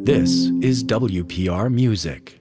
This is WPR Music.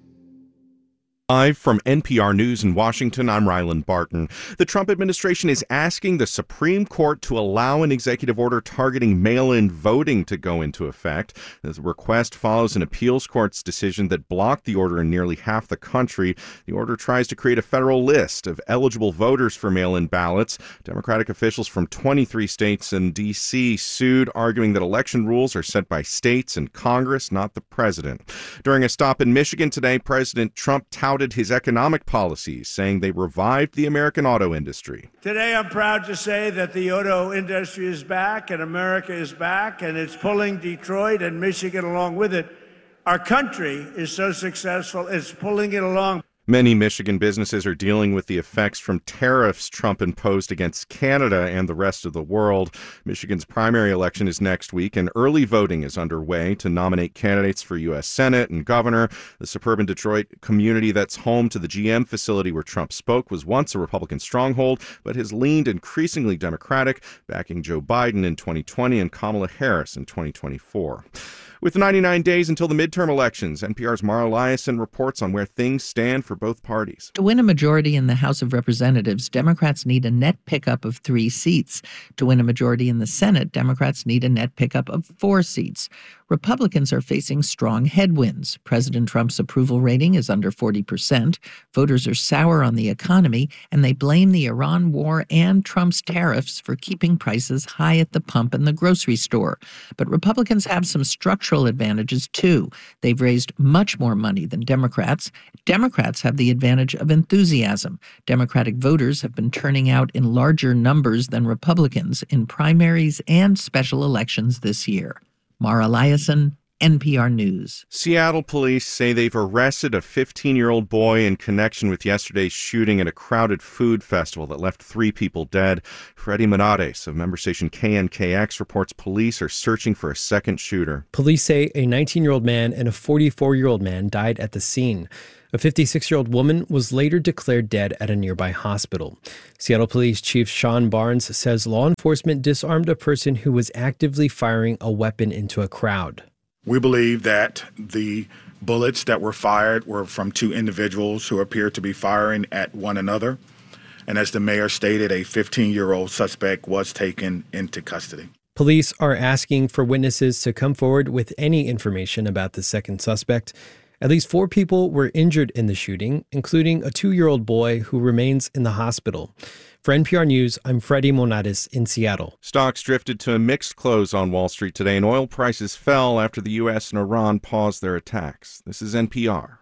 Live from NPR News in Washington, I'm Rylan Barton. The Trump administration is asking the Supreme Court to allow an executive order targeting mail-in voting to go into effect. The request follows an appeals court's decision that blocked the order in nearly half the country. The order tries to create a federal list of eligible voters for mail-in ballots. Democratic officials from 23 states and D.C. sued, arguing that election rules are set by states and Congress, not the president. During a stop in Michigan today, President Trump touted his economic policies, saying they revived the American auto industry. Today, I'm proud to say that the auto industry is back and America is back, and it's pulling Detroit and Michigan along with it. Our country is so successful, it's pulling it along. Many Michigan businesses are dealing with the effects from tariffs Trump imposed against Canada and the rest of the world. Michigan's primary election is next week, and early voting is underway to nominate candidates for U.S. Senate and governor. The suburban Detroit community that's home to the GM facility where Trump spoke was once a Republican stronghold, but has leaned increasingly Democratic, backing Joe Biden in 2020 and Kamala Harris in 2024. With 99 days until the midterm elections, NPR's Mara Liasson reports on where things stand for both parties. To win a majority in the House of Representatives, Democrats need a net pickup of 3 seats. To win a majority in the Senate, Democrats need a net pickup of 4 seats. Republicans are facing strong headwinds. President Trump's approval rating is under 40%. Voters are sour on the economy, and they blame the Iran war and Trump's tariffs for keeping prices high at the pump and the grocery store. But Republicans have some structural advantages, too. They've raised much more money than Democrats. Democrats have the advantage of enthusiasm. Democratic voters have been turning out in larger numbers than Republicans in primaries and special elections this year. Mara Liasson, NPR News. Seattle police say they've arrested a 15-year-old boy in connection with yesterday's shooting at a crowded food festival that left 3 people dead. Freddie Monades of member station KNKX reports police are searching for a second shooter. Police say a 19-year-old man and a 44-year-old man died at the scene. A 56-year-old woman was later declared dead at a nearby hospital. Seattle Police Chief Sean Barnes says law enforcement disarmed a person who was actively firing a weapon into a crowd. We believe that the bullets that were fired were from 2 individuals who appeared to be firing at one another. And as the mayor stated, a 15-year-old suspect was taken into custody. Police are asking for witnesses to come forward with any information about the second suspect. At least 4 people were injured in the shooting, including a 2-year-old boy who remains in the hospital. For NPR News, I'm Freddie Monades in Seattle. Stocks drifted to a mixed close on Wall Street today, and oil prices fell after the U.S. and Iran paused their attacks. This is NPR.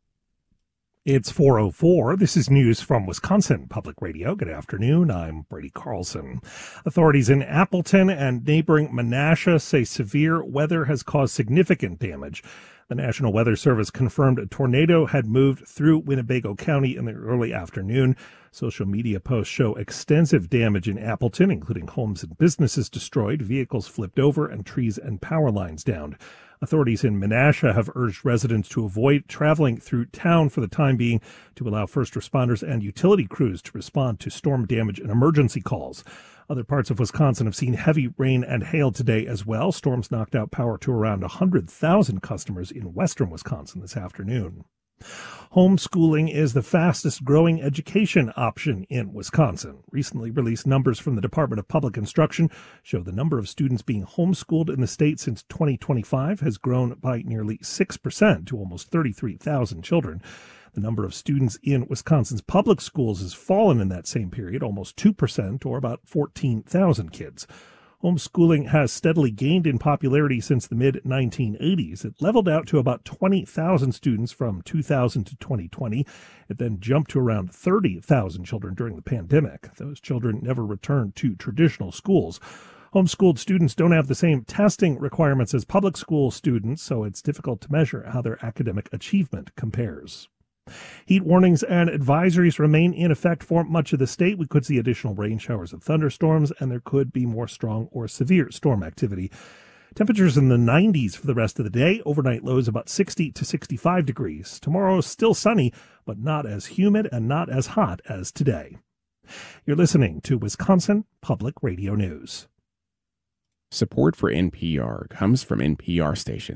It's 4:04. This is news from Wisconsin Public Radio. Good afternoon. I'm Brady Carlson. Authorities in Appleton and neighboring Menasha say severe weather has caused significant damage. The National Weather Service confirmed a tornado had moved through Winnebago County in the early afternoon. Social media posts show extensive damage in Appleton, including homes and businesses destroyed, vehicles flipped over, and trees and power lines downed. Authorities in Menasha have urged residents to avoid traveling through town for the time being to allow first responders and utility crews to respond to storm damage and emergency calls. Other parts of Wisconsin have seen heavy rain and hail today as well. Storms knocked out power to around 100,000 customers in western Wisconsin this afternoon. Homeschooling is the fastest growing education option in Wisconsin. Recently released numbers from the Department of Public Instruction show the number of students being homeschooled in the state since 2025 has grown by nearly 6% to almost 33,000 children. The number of students in Wisconsin's public schools has fallen in that same period, almost 2%, or about 14,000 kids. Homeschooling has steadily gained in popularity since the mid-1980s. It leveled out to about 20,000 students from 2000 to 2020. It then jumped to around 30,000 children during the pandemic. Those children never returned to traditional schools. Homeschooled students don't have the same testing requirements as public school students, so it's difficult to measure how their academic achievement compares. Heat warnings and advisories remain in effect for much of the state. We could see additional rain showers and thunderstorms, and there could be more strong or severe storm activity. Temperatures in the 90s for the rest of the day. Overnight lows about 60 to 65 degrees. Tomorrow still sunny, but not as humid and not as hot as today. You're listening to Wisconsin Public Radio News. Support for NPR comes from NPR stations.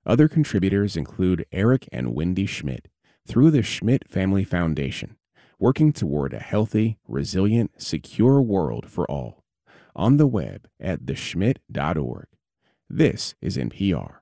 Other contributors include Eric and Wendy Schmidt through the Schmidt Family Foundation, working toward a healthy, resilient, secure world for all. On the web at theschmidt.org. This is NPR.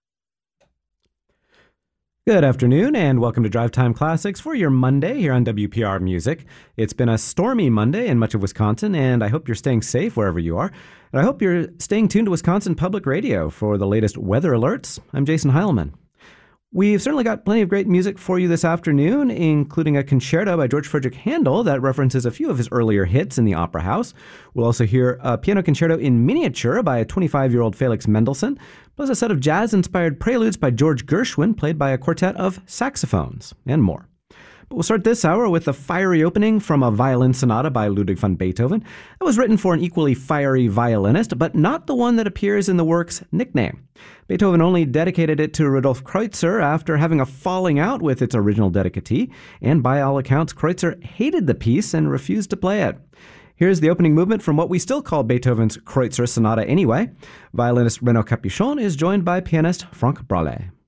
Good afternoon and welcome to Drive Time Classics for your Monday here on WPR Music. It's been a stormy Monday in much of Wisconsin, and I hope you're staying safe wherever you are. And I hope you're staying tuned to Wisconsin Public Radio for the latest weather alerts. I'm Jason Heilman. We've certainly got plenty of great music for you this afternoon, including a concerto by George Frederick Handel that references a few of his earlier hits in the Opera House. We'll also hear a piano concerto in miniature by a 25-year-old Felix Mendelssohn, plus a set of jazz-inspired preludes by George Gershwin, played by a quartet of saxophones, and more. But we'll start this hour with a fiery opening from a violin sonata by Ludwig van Beethoven. It was written for an equally fiery violinist, but not the one that appears in the work's nickname. Beethoven only dedicated it to Rudolf Kreutzer after having a falling out with its original dedicatee, and by all accounts, Kreutzer hated the piece and refused to play it. Here's the opening movement from what we still call Beethoven's Kreutzer Sonata anyway. Violinist Renaud Capuçon is joined by pianist Franck Bralet.